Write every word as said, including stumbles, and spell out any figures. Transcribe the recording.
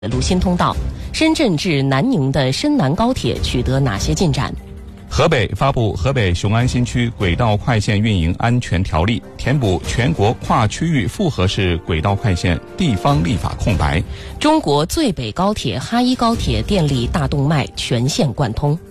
路新通道，深圳至南宁的深南高铁取得哪些进展？ 河北发布《河北雄安新区轨道快线运营安全条例》，填补全国跨区域复合式轨道快线地方立法空白。 中国最北高铁哈一高铁电力大动脉全线贯通。